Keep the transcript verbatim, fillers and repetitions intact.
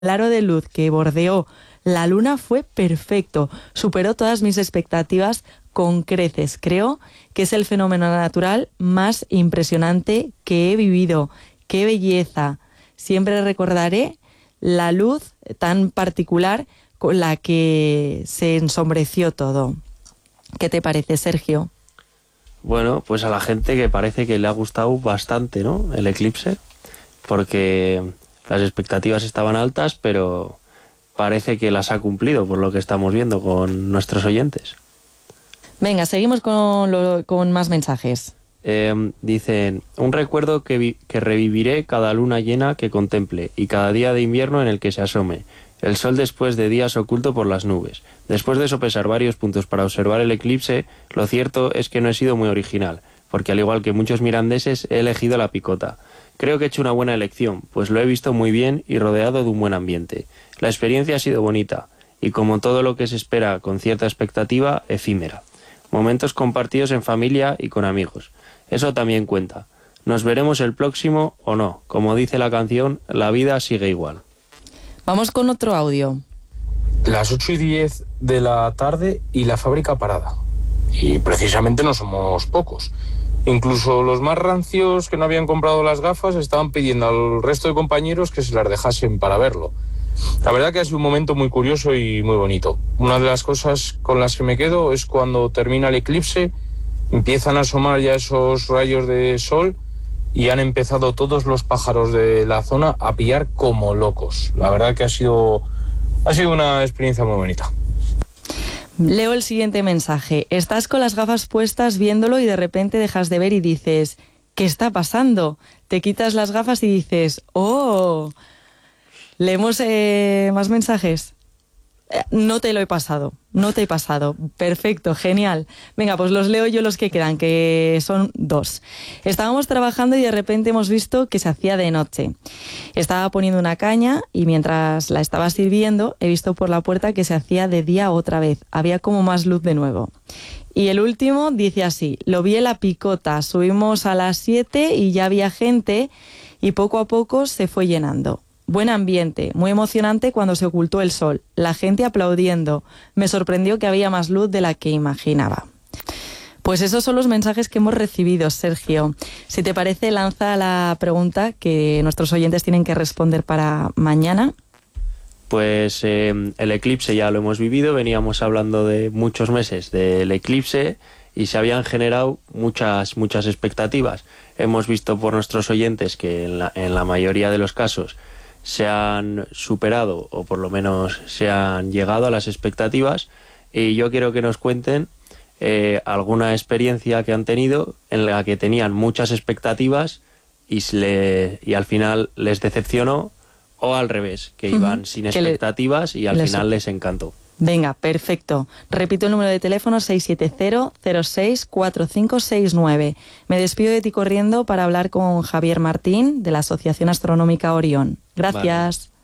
aro de luz que bordeó la luna fue perfecto, superó todas mis expectativas con creces. Creo que es el fenómeno natural más impresionante que he vivido. ¡Qué belleza! Siempre recordaré la luz tan particular con la que se ensombreció todo. ¿Qué te parece, Sergio? Bueno, pues a la gente que parece que le ha gustado bastante, ¿no?, el eclipse, porque las expectativas estaban altas, pero parece que las ha cumplido, por lo que estamos viendo con nuestros oyentes. Venga, seguimos con, lo, con más mensajes. Eh, dicen, un recuerdo que, vi, que reviviré cada luna llena que contemple y cada día de invierno en el que se asome. El sol después de días oculto por las nubes. Después de sopesar varios puntos para observar el eclipse, lo cierto es que no he sido muy original, porque al igual que muchos mirandeses he elegido la picota. Creo que he hecho una buena elección, pues lo he visto muy bien y rodeado de un buen ambiente. La experiencia ha sido bonita, y como todo lo que se espera con cierta expectativa, efímera. Momentos compartidos en familia y con amigos. Eso también cuenta. Nos veremos el próximo o no. Como dice la canción, la vida sigue igual. Vamos con otro audio. Las ocho y diez de la tarde y la fábrica parada. Y precisamente no somos pocos. Incluso los más rancios que no habían comprado las gafas estaban pidiendo al resto de compañeros que se las dejasen para verlo. La verdad que ha sido un momento muy curioso y muy bonito. Una de las cosas con las que me quedo es cuando termina el eclipse, empiezan a asomar ya esos rayos de sol y han empezado todos los pájaros de la zona a pillar como locos. La verdad que ha sido, ha sido una experiencia muy bonita. Leo el siguiente mensaje. Estás con las gafas puestas viéndolo y de repente dejas de ver y dices, ¿qué está pasando? Te quitas las gafas y dices, ¡oh! ¿Leemos eh, más mensajes? No te lo he pasado, no te he pasado. Perfecto, genial. Venga, pues los leo yo los que quedan, que son dos. Estábamos trabajando y de repente hemos visto que se hacía de noche. Estaba poniendo una caña y mientras la estaba sirviendo he visto por la puerta que se hacía de día otra vez. Había como más luz de nuevo. Y el último dice así, lo vi en la picota, subimos a las siete y ya había gente y poco a poco se fue llenando. Buen ambiente, muy emocionante cuando se ocultó el sol, la gente aplaudiendo. Me sorprendió que había más luz de la que imaginaba. Pues esos son los mensajes que hemos recibido, Sergio. Si te parece, lanza la pregunta que nuestros oyentes tienen que responder para mañana. Pues eh, el eclipse ya lo hemos vivido, veníamos hablando de muchos meses del eclipse y se habían generado muchas, muchas expectativas. Hemos visto por nuestros oyentes que en la, en la mayoría de los casos se han superado o por lo menos se han llegado a las expectativas y yo quiero que nos cuenten eh, alguna experiencia que han tenido en la que tenían muchas expectativas y, se le, y al final les decepcionó o al revés, que iban uh-huh. sin expectativas le, y al les... final les encantó. Venga, perfecto. Repito el número de teléfono seis siete cero, cero seis, cuatro cinco seis nueve. Me despido de ti corriendo para hablar con Javier Martín de la Asociación Astronómica Orión. Gracias. Vale.